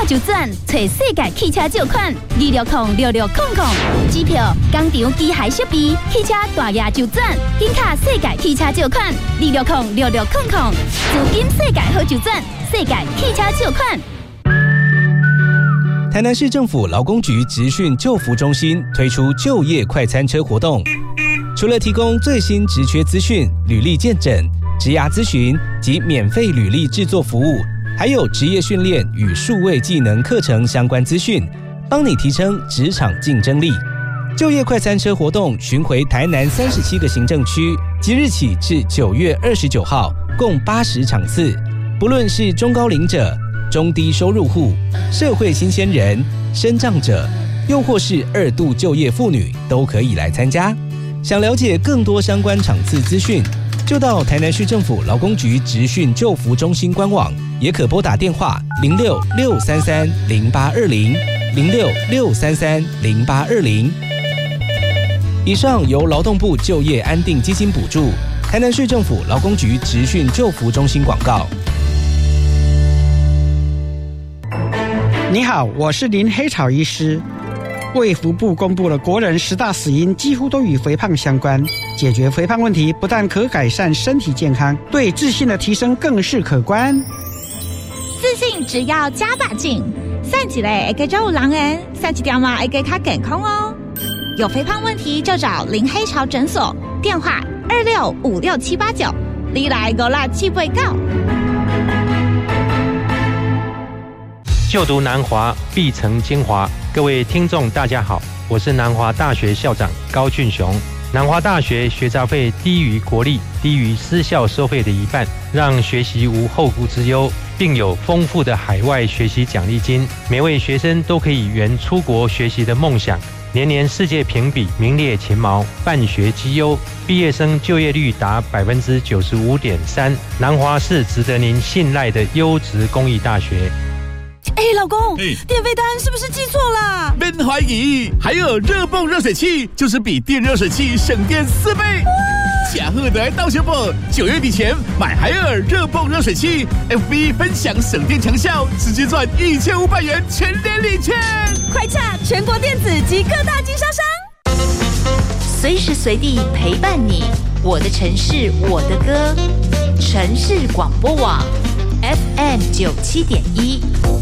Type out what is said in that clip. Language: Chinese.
就转找世界汽车借款26066000，机票、工厂、机械设备、汽车大额就转，紧卡世界汽车借款26066000，资金世界好就转，世界汽车借款。 台南市政府劳工局职训就服中心推出就业快餐车活动，除了提供最新职缺资讯、履历健诊、职涯咨询及免费履历制作服务，还有职业训练与数位技能课程相关资讯，帮你提升职场竞争力。就业快餐车活动巡回台南37个行政区，即日起至9月29号，共80场次。不论是中高龄者、中低收入户、社会新鲜人、身障者，又或是2度就业妇女，都可以来参加。想了解更多相关场次资讯，就到台南市政府劳工局职训就服中心官网，也可拨打电话0663300820，0663300820。以上由劳动部就业安定基金补助，台南市政府劳工局职训就服中心广告。 你好，我是林黑草医师。卫福部公布了国人10大死因，几乎都与肥胖相关。解决肥胖问题，不但可改善身体健康，对自信的提升更是可观。 自信只要加把劲，散一个会加做有人缘，散一条嘛会加较健康哦。有肥胖问题就找林黑潮诊所，电话265679，你来56789。 就读南华必成精华，各位听众大家好，我是南华大学校长高俊雄。南华大学学杂费低于国立、低于私校收费的一半，让学习无后顾之忧，并有丰富的海外学习奖励金，每位学生都可以圆出国学习的梦想。年年世界评比名列前茅，办学绩优，毕业生就业率达 95.3%， 南华是值得您信赖的优质公益大学。 老公，电费单是不是记错了？ 别怀疑，还有热泵热水器，就是比电热水器省电4倍。假贺的到手不？9月底前买海尔热泵热水器 ，FB 分享省电强效，直接赚1500元全年礼券。 快洽全国电子及各大经销商， 随时随地陪伴你。我的城市，我的歌，城市广播网 FM 97.1。